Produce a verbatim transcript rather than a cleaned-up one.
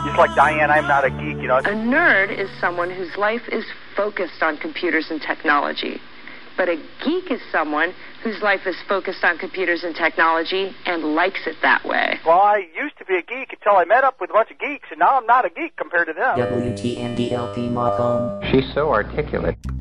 Just like Diane, I'm not a geek, you know. A nerd is someone whose life is focused on computers and technology. But a geek is someone whose life is focused on computers and technology and likes it that way. Well, I used to be a geek until I met up with a bunch of geeks, and now I'm not a geek compared to them. W T N D L P Mothom. She's so articulate.